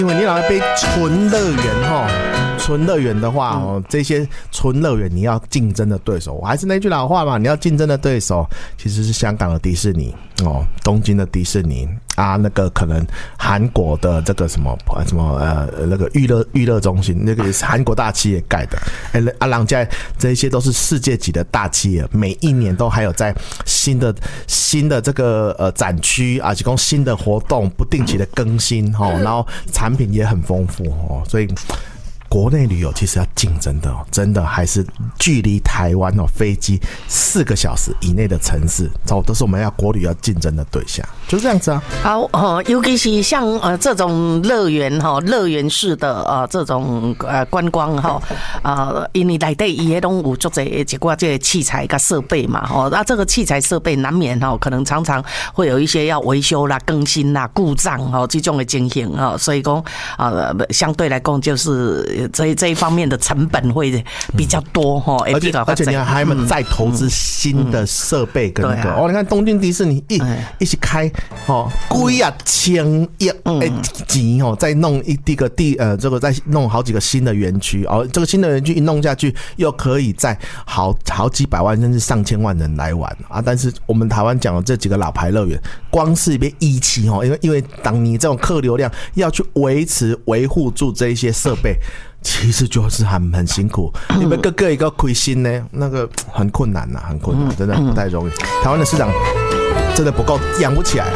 因为你老要被纯乐园哈，纯乐园的话哦，这些纯乐园你要竞争的对手，我还是那句老话嘛，你要竞争的对手其实是香港的迪士尼哦，东京的迪士尼啊，那个可能韩国的这个什么那个娱乐中心，那个也是韩国大企业盖的，人家这些都是世界级的大企业，每一年都还有在新的这个展区啊，提供新的活动，不定期的更新哦，然后产品也很丰富哦，所以国内旅游其实要竞争的哦，真的还是距离台湾哦飞机4个小时以内的城市，都是我们国旅要竞争的对象，就是这样子啊。 好尤其是像这种乐园哈，乐园式的这种观光哈因为内底伊迄拢有足侪一寡这个器材跟设备嘛哈，那这个器材设备难免哈，可能常常会有一些要维修啦、更新啦、故障哈这种的情形哈，所以讲相对来讲就是这一方面的成本会比较多哈， 而且你还们再投资新的设备跟那个你看东京迪士尼一起开几啊千亿的钱再弄这个再弄好几个新的园区这个新的园区一弄下去，又可以在好几百万甚至上千万人来玩啊！但是我们台湾讲的这几个老牌乐园，光是被遗弃因为当你这种客流量要去维护住这一些设备。其实就是很辛苦，你们各一个亏心呢，那个很困难呐，很困难，真的不太容易。台湾的市场真的不够，养不起来。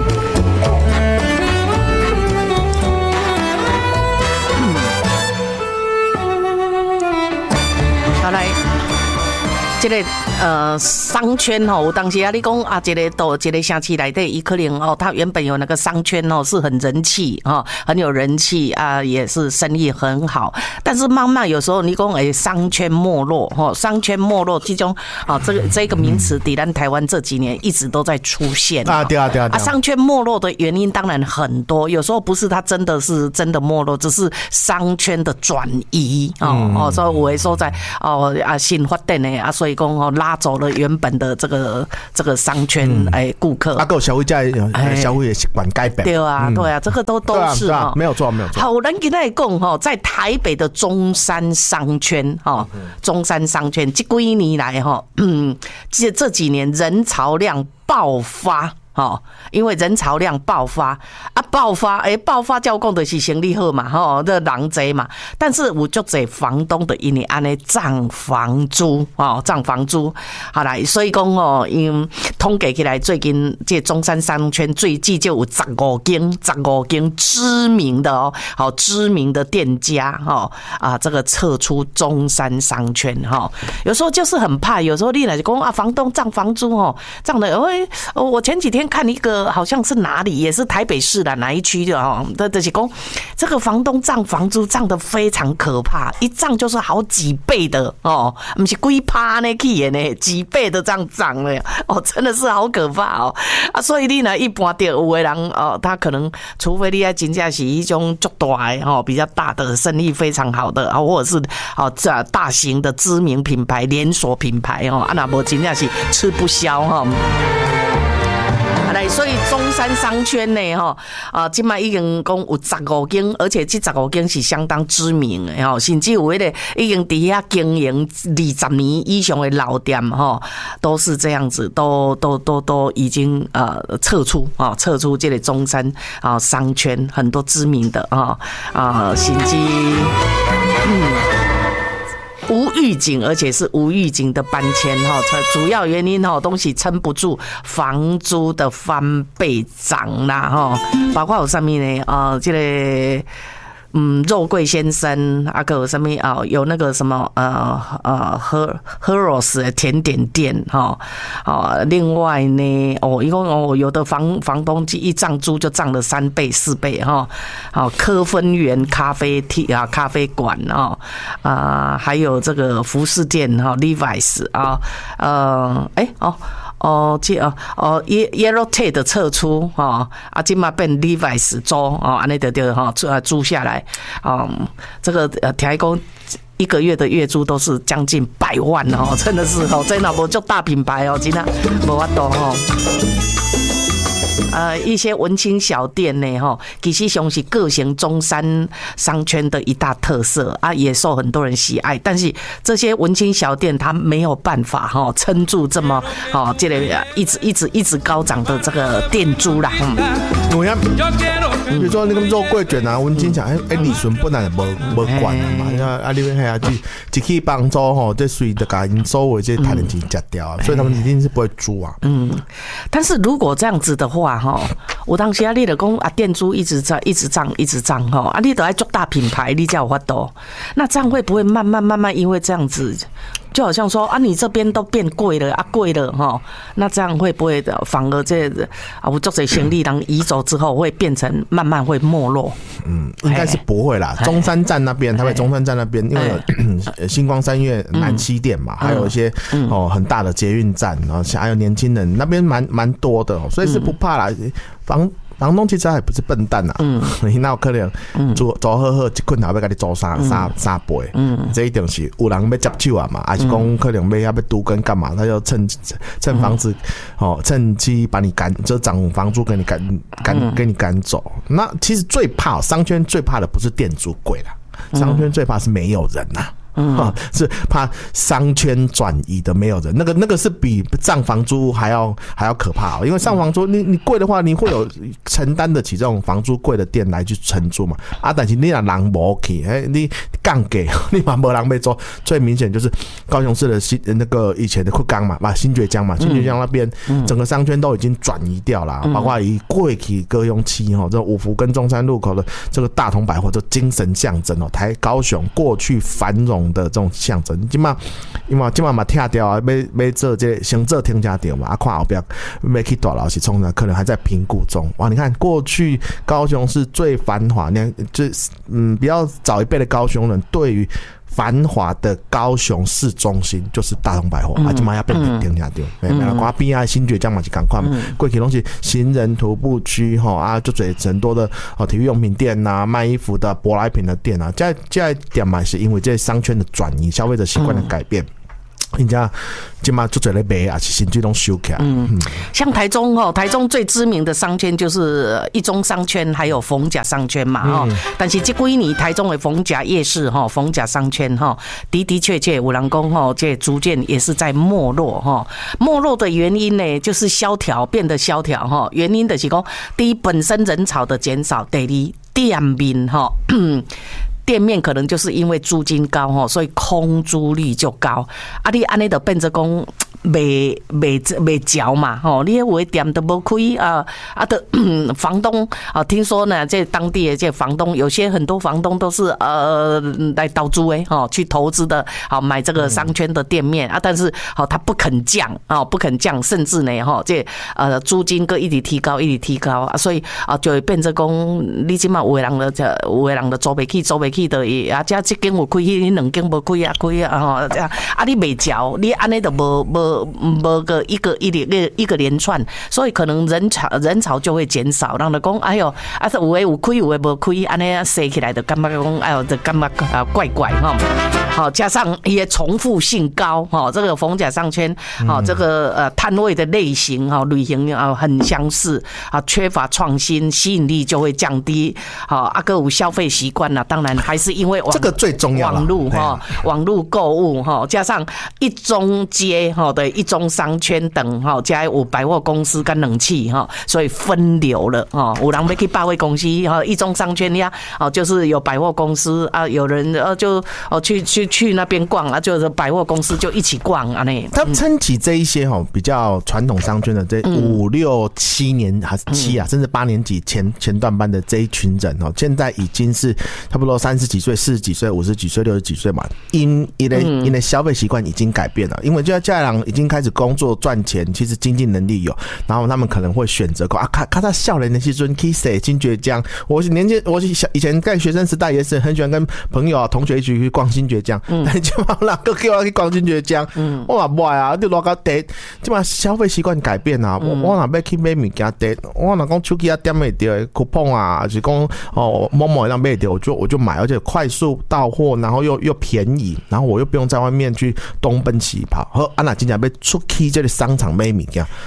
好来。这个商圈有当时你讲这个到这个城市内底，伊可能它原本有那个商圈是很人气很有人气啊，也是生意很好。但是慢慢有时候你讲商圈没落商圈没落这种这个名词，在咱台湾这几年一直都在出现对啊， 商圈没落的原因当然很多，有时候不是它真的没落，只是商圈的转移所以有的所在新发展的所以讲拉走了原本的这个商圈顾客， 还有消费者消费的习惯改变， 对啊，这个都是没有错。 好，咱今天讲在台北的中山商圈中山商圈这几年来这几年人潮量爆发。因为人潮量爆发爆发照讲就是生意好嘛这人多嘛，但是有很多房东的因为这样涨房租好啦，所以讲因统计起来最近这中山商圈最近就有15间知名的店家这个撤出中山商圈有时候就是很怕，有时候你来讲房东涨房租涨的我前几天看一个好像是哪里，也是台北市的哪一区的就是说这个房东涨房租涨得非常可怕，一涨就是好几倍的不是几趴呢去的呢，几倍的这样涨了真的是好可怕所以你呢一般有的人他可能除非你真的是一种足大的比较大的生意非常好的或者是大型的知名品牌连锁品牌那不真的是吃不消所以中山商圈呢现在已经讲有15间，而且这15间是相当知名的甚至有那个已经在那经营20年以上的老店都是这样子，都已经撤出这个中山商圈很多知名的甚至无预警，而且是无预警的搬迁主要原因东西撑不住房租的翻倍涨啦包括有什么呢这个肉桂先生还有什么有那个什么Heros 的甜点店另外呢一共有的房东一涨租就涨了3倍4倍科芬园咖啡馆还有这个服饰店Levi's Yellow Tate 的撤出现在变 Levi's 租这样就租下来这个听说一个月的月租都是将近100万真的是真的没就大品牌真的没法度一些文青小店呢，哈，其实上是各型中山商圈的一大特色啊，也受很多人喜爱。但是这些文青小店它没有办法哈撑住这么这个一直高涨的这个店租啦。 比如说那个肉桂卷啊，文青小利润本来无管的嘛，啊，你们还一起帮助吼，这随着把因所有这台人钱吃掉，所以他们一定是不会租啊。 但是如果这样子的话哈，我当时你就讲啊，店租一直涨哈，啊，你都爱做大品牌，你才有法度。那这样会不会慢慢因为这样子？就好像说啊，你这边都变贵了啊，贵了哈，那这样会不会的反而这啊，我做这行李人移走之后，会变成慢慢会没落？ 应该是不会啦。中山站那边，台北中山站那边，因为有星光三月南西店嘛，还有一些很大的捷运站，然后还有年轻人那边蛮多的，所以是不怕啦。房东其实也不是笨蛋你哪有可能做好一困头要给你做三倍？这一定是有人要接手啊嘛，还是讲可能要租跟干嘛？他就趁房子趁机把你赶，就涨房租给你赶走。那其实最怕商圈最怕的不是店租贵啦，商圈最怕是没有人呐。是怕商圈转移的没有人，那个是比涨房租还要可怕因为上房租你贵的话，你会有承担得起这种房租贵的店来去承租嘛？但是你若人无去，你降价，你嘛没人要做。最明显就是高雄市的那个以前的库冈嘛，新崛江那边整个商圈都已经转移掉了，包括以过去高雄市这五福跟中山路口的这个大同百货，这精神象征台高雄过去繁荣的这种象征，今嘛拆掉啊，要做这行政停车场嘛，看后边要去大楼是冲的，可能还在评估中。哇，你看过去高雄是最繁华，比较早一辈的高雄人对于繁华的高雄市中心就是大同百货，今嘛要变成停车场。我边啊新崛江嘛是同款，过去拢是行人徒步区就很多的体育用品店啊，卖衣服的舶来品的店啊，这点嘛是因为这商圈的转移，消费者习惯的改变。人家今嘛做在卖啊，是甚至拢收起来。 像台中最知名的商圈就是一中商圈，还有逢甲商圈嘛但是这几年台中的逢甲夜市逢甲商圈的确有人讲这逐渐也是在没落没落的原因呢，就是萧条变得萧条原因就是讲第一本身人潮的减少，第二店面店面可能就是因为租金高所以空租率就高你安尼就变成讲卖嚼嘛你有的店都没开的房东听说呢，这当地的这房东有些很多房东都是来倒租去投资的买这个商圈的店面但是他不肯降甚至呢这租金个一直提高所以就会变成讲你今嘛有的人的租不起的这间有开那两间没开你卖嚼你安尼就没个一个连串，所以可能人潮就会减少，让人讲哎呦有的有开有的没开，安尼塞起来就感觉讲哎呦就感觉怪怪加上也重复性高这个逢甲商圈这个摊位的类型类型很相似缺乏创新，吸引力就会降低还有消费习惯当然还是因为这个最重要网络购物加上一中街的一中商圈等加有百货公司跟冷气所以分流了有人要去百货公司一中商圈呀就是有百货公司有人就去那边逛就是百货公司就一起逛他撑起这一些比较传统商圈的这5、6、7年还是7甚至8年级前段班的这一群人现在已经是差不多30几岁、40几岁、50几岁、60几岁嘛，因为消费习惯已经改变了，因为这些人已经开始工作赚钱，其实经济能力有，然后他们可能会选择看他少年的时阵去洗新崛江。我以前在学生时代也是很喜欢跟朋友同学一起去逛新崛江，但是就人个叫我去逛新崛江，我嘛不爱你偌高低，即嘛消费习惯改变我若要去买物件低，我若讲手机点袂到，coupon还是讲某某让买到，我就买，而且快速到货，然后又便宜，然后我又不用在外面去东奔西跑。好，那真正要出去这个商场买物件。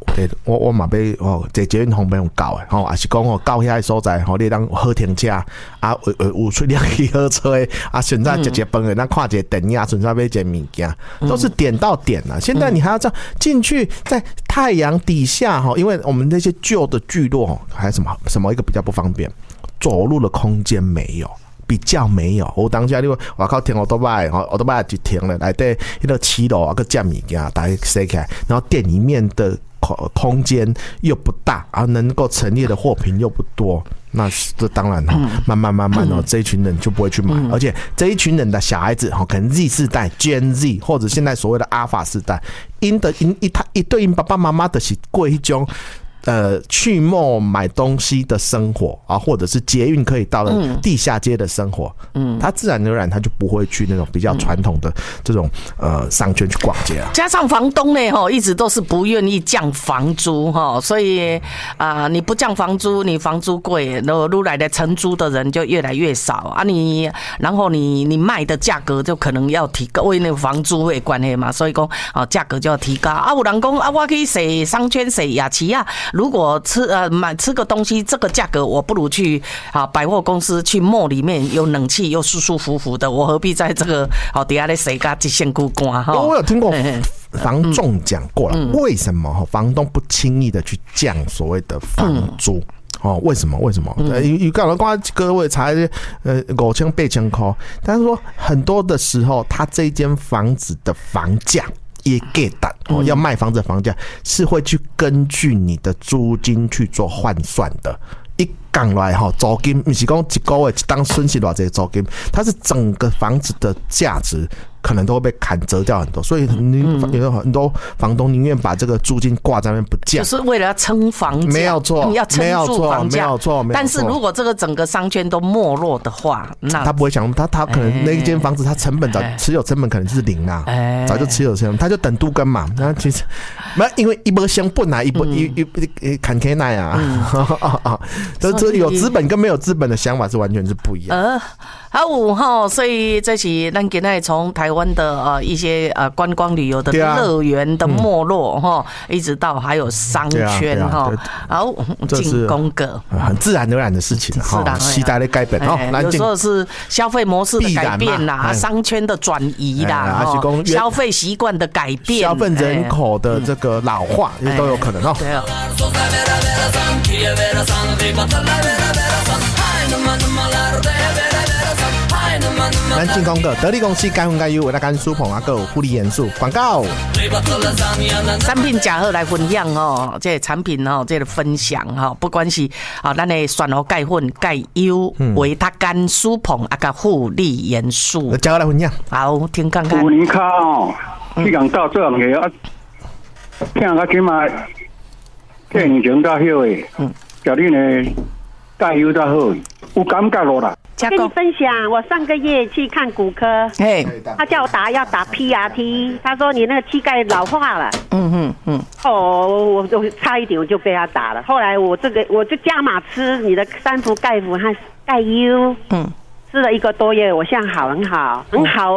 我嘛要坐捷运方便用到诶，还是讲到遐个所在你当好停车啊，有出辆去好车诶啊，顺便食饭诶，咱看一个电影，顺便买一个物件，都是点到点啊。现在你还要这样进去，在太阳底下因为我们那些旧的聚落还有什么一个比较不方便，走路的空间没有。比较没有，我当下你外口停奥多拜就停了，内底迄个7楼啊，个食物件，大家塞起来，然后店里面的空间又不大，啊，能够陈列的货品又不多，那这当然慢慢这一群人就不会去买，而且这一群人的小孩子可能 Z 世代、Gen Z 或者现在所谓的 Alpha 世代，一对应爸爸妈妈的是过一种。去mall买东西的生活啊，或者是捷运可以到的地下街的生活，他自然而然他就不会去那种比较传统的这种商圈去逛街啊。 加上房东呢，一直都是不愿意降房租所以你不降房租，你房租贵，然后来的承租的人就越来越少啊。然后你卖的价格就可能要提高，因为那个房租的关系嘛，所以讲价格就要提高啊。有人讲啊，我去洗商圈洗夜市啊。如果吃个东西，这个价格我不如去百货公司去mall里面有冷气又舒舒服服的，我何必在这个底下咧洗个一身骨干我有听过房仲讲过了，为什么房东不轻易的去降所谓的房租？为什么？有讲了，光各位才5000、8000块，但是说很多的时候，他这间房子的房价。也给的要卖房子的房价是会去根据你的租金去做换算的。一讲来租金不是讲一个月当损失多少租金，它是整个房子的价值可能都会被砍折掉很多，所以有很多房东宁愿把这个租金挂在那边不降， 就是为了要撑房价， 没有错， 要撑住房价， 没有错。 但是如果这个整个商圈都没落的话，那他不会想，他可能那一间房子，他成本持有成本可能就是0啊，早就持有成本，他就等都更嘛。那其实因为一波相本啊，一砍 K 奈啊，这有资本跟没有资本的想法是完全是不一样。 所以这是咱今天从台湾的一些观光旅游的乐园的没落一直到还有商圈好进攻个很自然而然的事情时代的改变有时候是消费模式的改变啦，商圈的转移啦，消费习惯的改变， 消费人口的这个老化也都有可能对啊。咱进攻个得力公司该分该优，为了干舒捧还有护理元素广告。 产品假好来分享这个产品这个分享不管是咱的选好钙粉、钙优、维他干舒捧啊个护理元素， 假好来分享。 好，听看看。 5年卡去讲到这样个听到起码电影情到休的，叫你呢钙优到好，有感觉咯啦。 跟你分享，我上个月去看骨科，他叫我要打 PRT， 他说你那个膝盖老化了，我差一点我就被他打了，后来我就加码吃你的3服钙服和钙优，吃了1个多月，我现在很好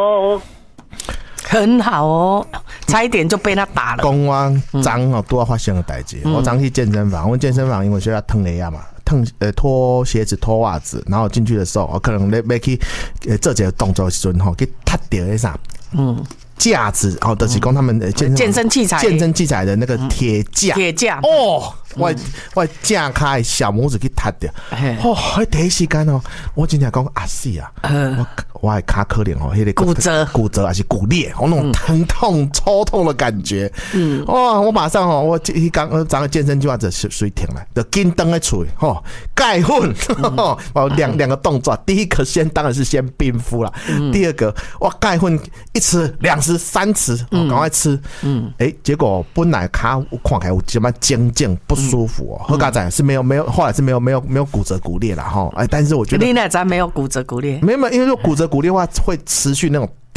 很好哦，差一点就被他打了。 讲我昨都要发生的代志，我昨去健身房，我健身房因为需要脱鞋嘛。脱鞋子、脱袜子，然后进去的时候，可能要去做这个动作的时候，去踢到那啥，架子就是讲他们健身器材的那个铁架我架开小拇指去踢掉，第一时间我真正讲死啊！我的脚可怜那个骨折还是骨裂，那种疼痛、抽痛的感觉。我马上我刚个健身计划就水停了，就紧登在厝钙粉两个动作，第一个当然是先冰敷了，第二个哇钙粉1匙、2匙、3匙，赶快吃。结果本来脚看起来有什么僵不舒服喝嘎仔是没有，后来是没有骨折骨裂啦但是我觉得你那咱没有骨折骨裂， 没有，因为说骨折骨裂的话会持续那种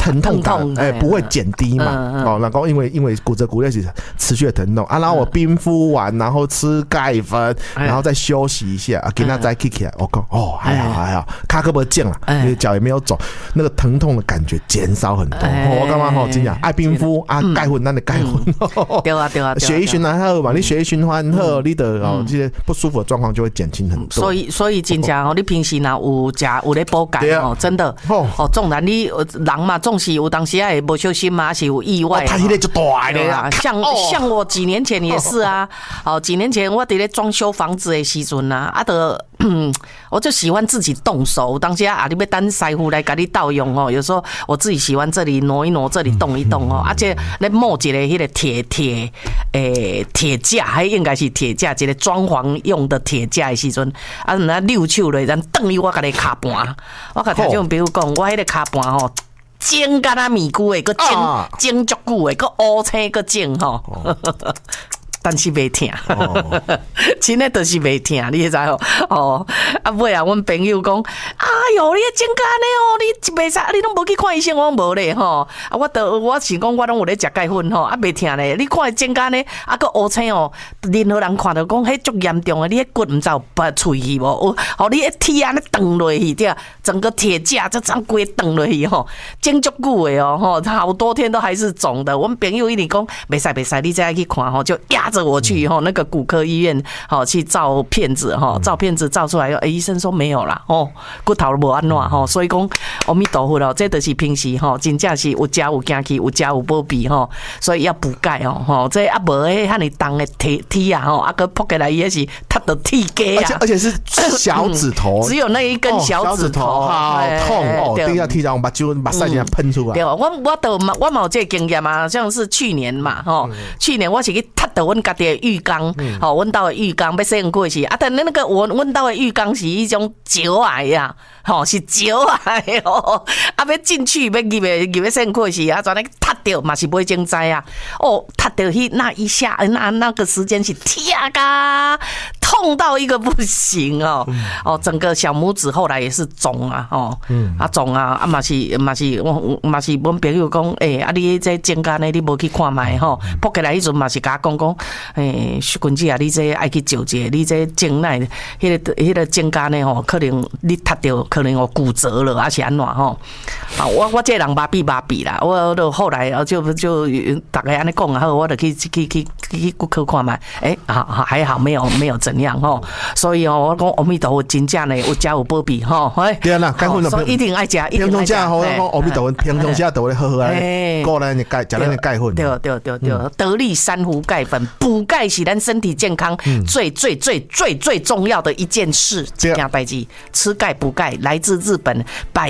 疼痛感，不会减低嘛。哦，然后因为骨折骨裂是持续的疼痛啊，然后我冰敷完，然后吃钙粉，然后再休息一下啊，给他再 kick 起来。我讲哦，还好，卡克不见了，因为脚也没有肿，那个疼痛的感觉减少很多。我干嘛真讲爱冰敷啊，钙粉那的钙粉， 对啊， 血液循环好嘛，你血液循环好，你的这些不舒服的状况就会减轻很多。 所以真正哦，你平时若有咧补钙哦，真的哦，纵然你人嘛，总是有当时也会无小心嘛，是有意外。 他那个就大的啦， 像我几年前也是啊，哦，几年前我伫咧装修房子的时阵啊，我就喜欢自己动手。当时啊，你要等师傅来给你倒用哦。有时候我自己喜欢这里挪一挪，这里动一动哦。而且咧摸一个迄个铁架，还应该是铁架，一个装潢用的铁架的时阵，啊，人家溜手咧，咱等于我甲你卡盘，我甲听种比如讲，我迄个卡盘吼。煎甲那米菇诶，个煎足久诶，个乌青个煎吼，但是袂疼，真诶就是袂疼，你知道哦？啊尾啊，阮朋友讲，哎哟，你煎甲呢哦，你袂使，你拢无去看医生，我无咧吼。啊，我是讲，我拢有咧食钙粉吼，啊袂疼咧。你看煎甲呢，啊个乌青哦，任何人看到讲，迄足严重诶，你迄骨毋知有拔喙去无？哦，你迄铁啊，咧断落去，对啊，整个铁架就这样规断落去吼，煎足久诶哦，吼，好多天都还是肿的。我们朋友一直讲，袂使，你再去看吼，就压着我去吼，那个骨科医院吼去照片子吼，照片子照出来，医生说没有啦，哦，骨头无安怎吼，所以讲阿弥陀佛咯，这就是平时吼，真正是有食有惊气，有食有保庇吼，所以要补钙哦，吼，这啊无迄遐尼重的铁啊吼，啊个扑起来也是踢到铁架啊， 而且是小指头， 只有那一根小指头， 好痛哦，等一下踢到把酒把塞进喷出来。 对，我嘛有这个经验嘛，像是去年嘛吼，去年我是去踢到阮家己的浴缸，吼，阮兜的浴缸要洗过去啊，但那个阮兜的浴缸是一种石矮呀，吼，是石矮哦，啊要进去要入洗过去啊，全咧踢到嘛是袂精知啊，哦，踢到那一下那个时间是天啊！痛到一个不行哦，整个小拇指后来也是肿啊，肿啊，嘛是阮朋友讲，啊你这肩胛呢，你无去看卖吼，扑起来迄阵嘛是甲我讲，君子啊，你这爱去照一下，你这颈内迄个肩胛呢吼，可能你踢到，可能有骨折了，还是安怎吼？啊，我这人麻痹啦，我都后来就大概安尼讲好，我就去骨科看卖，还好没有怎样吼，所以我讲阿弥陀佛真正呢有食有保庇吼， 对啦，钙粉所以一定爱食， 平常食好，阿弥陀佛平常食都会好啊，过咱的钙，食咱的钙粉。 对，得力珊瑚钙粉，补钙是咱身体健康最重要的一件事，这件代志。吃钙补钙，来自日本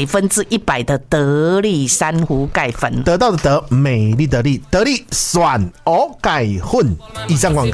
100%的得力珊瑚钙粉， 得到的得，美丽的丽，得力选钙粉。以上广告。